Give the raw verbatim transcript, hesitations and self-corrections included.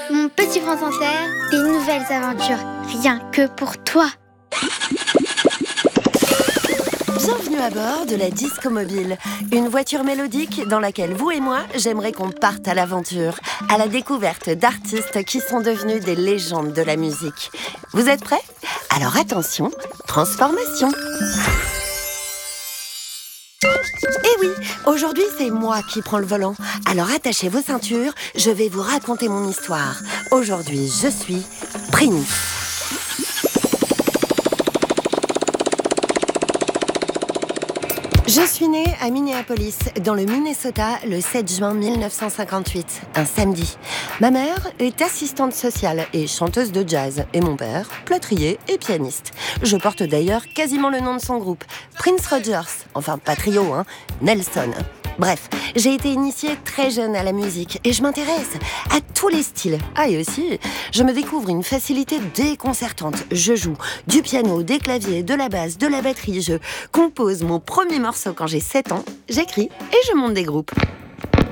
Mon petit France Inter, des nouvelles aventures, rien que pour toi. Bienvenue à bord de la Disco Mobile, une voiture mélodique dans laquelle vous et moi, j'aimerais qu'on parte à l'aventure, à la découverte d'artistes qui sont devenus des légendes de la musique. Vous êtes prêts? Alors attention, transformation! Eh oui, aujourd'hui c'est moi qui prends le volant. Alors attachez vos ceintures, je vais vous raconter mon histoire. Aujourd'hui, je suis Prince. Je suis née à Minneapolis, dans le Minnesota, le sept juin mille neuf cent cinquante-huit, un samedi. Ma mère est assistante sociale et chanteuse de jazz, et mon père, plâtrier et pianiste. Je porte d'ailleurs quasiment le nom de son groupe, Prince Rogers, enfin pas trio, hein, Nelson. Bref, j'ai été initiée très jeune à la musique et je m'intéresse à tous les styles. Ah, et aussi, je me découvre une facilité déconcertante. Je joue du piano, des claviers, de la basse, de la batterie. Je compose mon premier morceau quand j'ai sept ans, j'écris et je monte des groupes.